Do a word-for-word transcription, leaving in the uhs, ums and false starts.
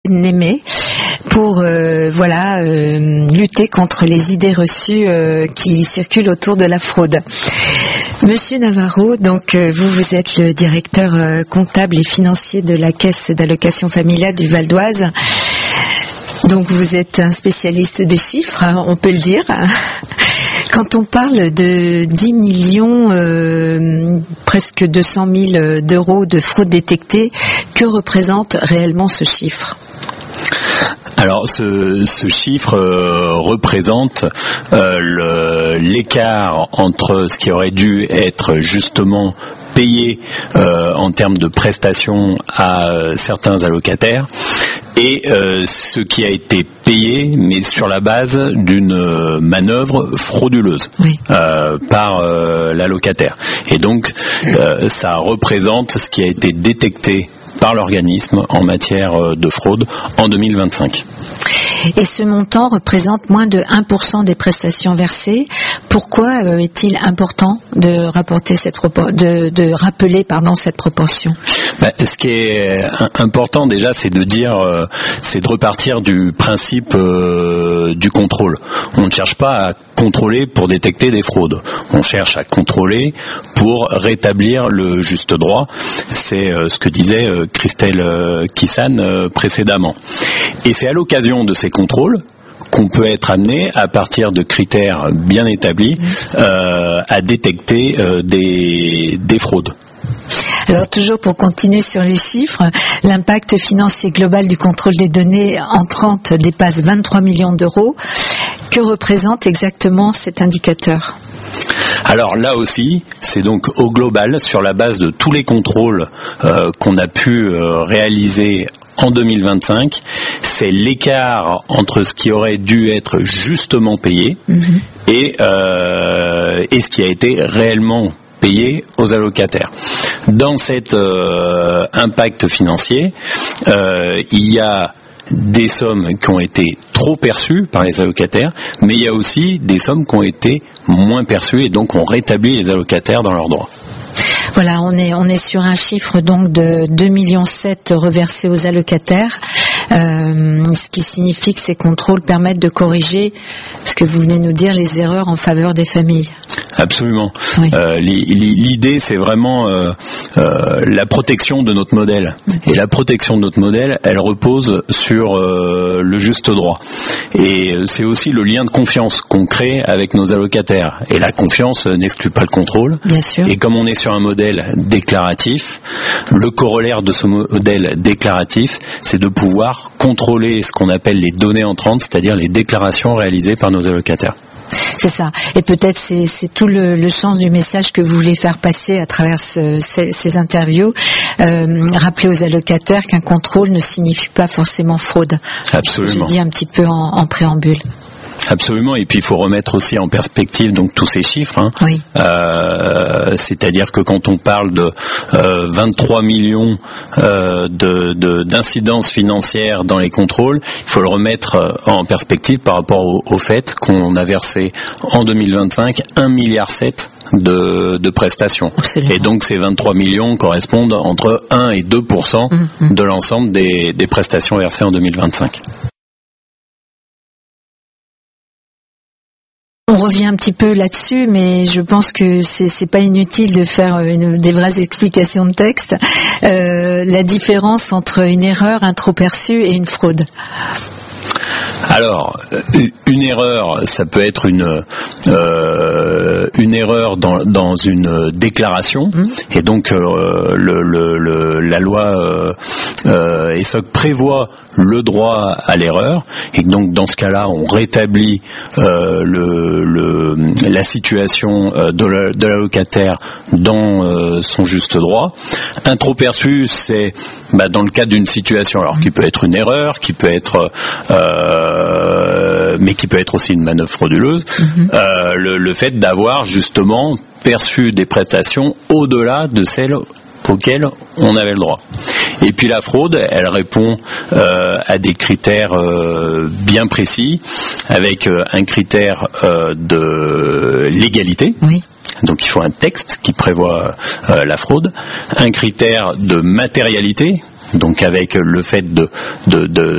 Némé pour euh, voilà euh, lutter contre les idées reçues euh, qui circulent autour de la fraude. Monsieur Navarro, donc euh, vous vous êtes le directeur euh, comptable et financier de la Caisse d'allocation familiale du Val d'Oise. Donc vous êtes un spécialiste des chiffres, hein, on peut le dire. Quand on parle de dix millions, euh, presque deux cent mille d'euros de fraude détectée, que représente réellement ce chiffre ? Alors ce, ce chiffre euh, représente euh, le, l'écart entre ce qui aurait dû être justement payé euh, en termes de prestations à euh, certains allocataires et euh, ce qui a été payé, mais sur la base d'une euh, manœuvre frauduleuse oui. euh, par euh, l'allocataire. Et donc, euh, ça représente ce qui a été détecté par l'organisme en matière de fraude en deux mille vingt-cinq. Et ce montant représente moins de un pour cent des prestations versées. Pourquoi euh, est-il important de rapporter cette propor- de, de rappeler pardon cette proportion ? Ben, ce qui est important déjà, c'est de dire, euh, c'est de repartir du principe euh, du contrôle. On ne cherche pas à contrôler pour détecter des fraudes. On cherche à contrôler pour rétablir le juste droit. C'est euh, ce que disait euh, Christelle euh, Kissan euh, précédemment. Et c'est à l'occasion de ces contrôles qu'on peut être amené, à partir de critères bien établis, euh, à détecter euh, des, des fraudes. Alors toujours pour continuer sur les chiffres, l'impact financier global du contrôle des données entrantes dépasse vingt-trois millions d'euros. Que représente exactement cet indicateur ? Alors là aussi, c'est donc au global, sur la base de tous les contrôles euh, qu'on a pu euh, réaliser en deux mille vingt-cinq, c'est l'écart entre ce qui aurait dû être justement payé mmh. et, euh, et ce qui a été réellement payé aux allocataires. Dans cet euh, impact financier, euh, il y a des sommes qui ont été trop perçues par les allocataires, mais il y a aussi des sommes qui ont été moins perçues et donc on rétablit les allocataires dans leurs droits. Voilà, on est on est sur un chiffre donc de deux virgule sept millions reversés aux allocataires, euh, ce qui signifie que ces contrôles permettent de corriger ce que vous venez de nous dire, les erreurs en faveur des familles. Absolument. Oui. Euh, l'idée, c'est vraiment euh, euh, la protection de notre modèle. Et la protection de notre modèle, elle repose sur euh, le juste droit. Et c'est aussi le lien de confiance qu'on crée avec nos allocataires. Et la confiance n'exclut pas le contrôle. Bien sûr. Et comme on est sur un modèle déclaratif, le corollaire de ce modèle déclaratif, c'est de pouvoir contrôler ce qu'on appelle les données entrantes, c'est-à-dire les déclarations réalisées par nos allocataires. C'est ça. Et peut-être c'est, c'est tout le, le sens du message que vous voulez faire passer à travers ce, ces, ces interviews. Euh, rappeler aux allocataires qu'un contrôle ne signifie pas forcément fraude. Absolument. J'ai dit un petit peu en, en préambule. Absolument, et puis il faut remettre aussi en perspective donc tous ces chiffres. Hein. Oui. Euh, c'est-à-dire que quand on parle de euh, vingt-trois millions euh, de, de, d'incidences financières dans les contrôles, il faut le remettre en perspective par rapport au, au fait qu'on a versé en deux mille vingt-cinq un virgule sept milliard de, de prestations. Absolument. Et donc ces vingt-trois millions correspondent entre un et deux pour cent mmh. de l'ensemble des, des prestations versées en deux mille vingt-cinq. On revient un petit peu là-dessus, mais je pense que c'est, c'est pas inutile de faire une, des vraies explications de texte. Euh, la différence entre une erreur, un trop perçu et une fraude. Alors, une erreur, ça peut être une euh, une erreur dans dans une déclaration, mmh. et donc euh, le, le, le la loi euh, euh, E S O C prévoit le droit à l'erreur, et donc dans ce cas-là, on rétablit euh, le, le la situation de, la, de l'allocataire dans euh, son juste droit. Un trop perçu, c'est bah, dans le cadre d'une situation, alors qui peut être une erreur, qui peut être euh, mais qui peut être aussi une manœuvre frauduleuse, mmh. euh, le, le fait d'avoir justement perçu des prestations au-delà de celles auxquelles on avait le droit. Et puis la fraude, elle répond euh, à des critères euh, bien précis, avec euh, un critère euh, de légalité. Oui. Donc il faut un texte qui prévoit euh, la fraude, un critère de matérialité, donc avec le fait de, de, de